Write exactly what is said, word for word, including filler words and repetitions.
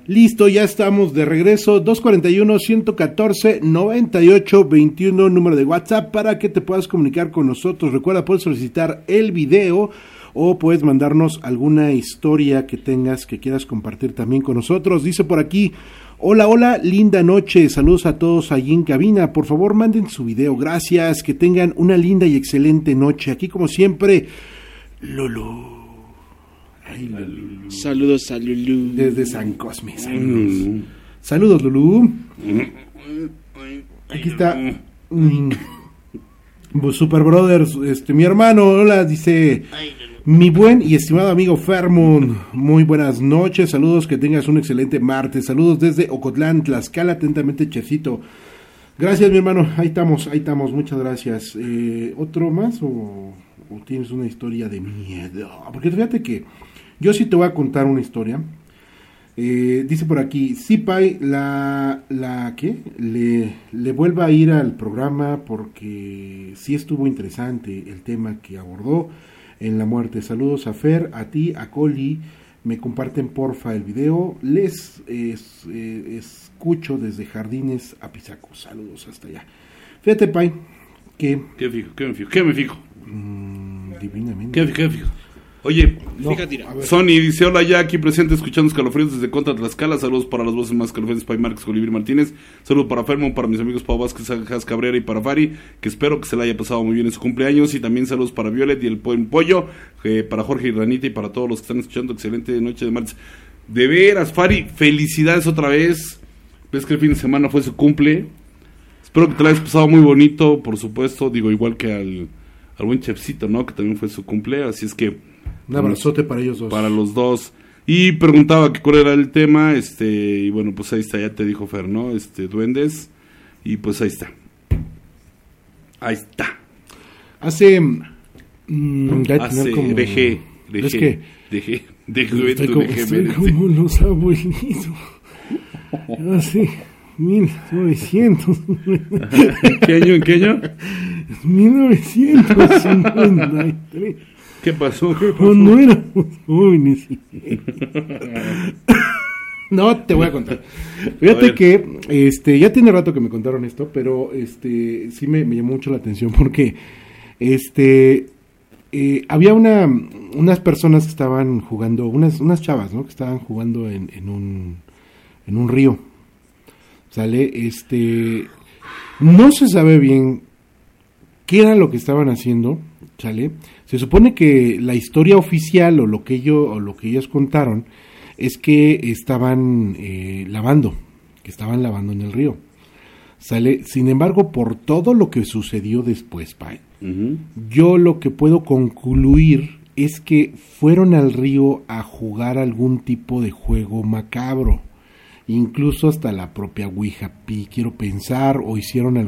Listo, ya estamos de regreso. Dos cuatro uno, uno uno cuatro, nueve ocho dos uno, número de WhatsApp para que te puedas comunicar con nosotros. Recuerda, puedes solicitar el video o puedes mandarnos alguna historia que tengas que quieras compartir también con nosotros. Dice por aquí: hola, hola, linda noche, saludos a todos allí en cabina, por favor manden su video, gracias, que tengan una linda y excelente noche. Aquí como siempre, Lulú. Ay, Lulú. Saludos a Lulú. Desde San Cosme, saludos. Mm. Saludos, Lulú. Aquí está mm, Super Brothers, este, mi hermano, hola, dice... Mi buen y estimado amigo Fermund, muy buenas noches, saludos, que tengas un excelente martes, saludos desde Ocotlán, Tlaxcala, atentamente Checito. Gracias mi hermano, ahí estamos, ahí estamos, muchas gracias. Eh, ¿Otro más o, o tienes una historia de miedo? Porque fíjate que yo sí te voy a contar una historia. Eh, dice por aquí, sí, Pai, la, la, ¿qué? Le, le vuelva a ir al programa porque sí estuvo interesante el tema que abordó en la muerte. Saludos a Fer, a ti, a Coli, me comparten porfa el video, les es, eh, escucho desde Jardines a Pisaco, saludos hasta allá. Fíjate, Pai, que... ¿Qué fijo? ¿Qué me fijo? ¿Qué me fijo? Mmm, divinamente. ¿Qué, qué fijo? Oye, no, fíjate, Sony dice, hola ya aquí presente escuchando escalofríos desde Contra Tlaxcala, saludos para las voces más escalofriantes, Pai Márquez, Olivir Martínez, saludos para Fermo, para mis amigos Pau Vázquez, Jas Cabrera y para Fari, que espero que se la haya pasado muy bien en su cumpleaños, y también saludos para Violet y el Buen Pollo, eh, para Jorge y Ranita y para todos los que están escuchando, excelente noche de martes. De veras, Fari, felicidades otra vez, ves que el fin de semana fue su cumple, espero que te la hayas pasado muy bonito, por supuesto, digo igual que al, al buen Chefcito, ¿no? Que también fue su cumple, así es que un abrazote para ellos dos. Para los dos. Y preguntaba que cuál era el tema, este, y bueno, pues ahí está, ya te dijo Fer, ¿no? Este, duendes, y pues ahí está. Ahí está. Hace... Mmm, Hace, como... dejé, dejé, ¿Es que? dejé, dejé, estoy como, dejé, estoy como los abuelitos. Hace mil novecientos. ¿En qué año, en qué año? mil novecientos cincuenta y tres. ¿Qué pasó? ¿Qué pasó? Cuando éramos jóvenes. No, te voy a contar. Fíjate a que este ya tiene rato que me contaron esto, pero este sí me, me llamó mucho la atención porque este eh, había una unas personas que estaban jugando, unas unas chavas, ¿no? Que estaban jugando en, en un en un río. Sale, este no se sabe bien qué era lo que estaban haciendo, ¿sale? Se supone que la historia oficial o lo que ellos o lo que ellos contaron es que estaban eh, lavando, que estaban lavando en el río. Sale, sin embargo, por todo lo que sucedió después, Pai, uh-huh. yo lo que puedo concluir es que fueron al río a jugar algún tipo de juego macabro, incluso hasta la propia Ouija, quiero pensar, o hicieron algún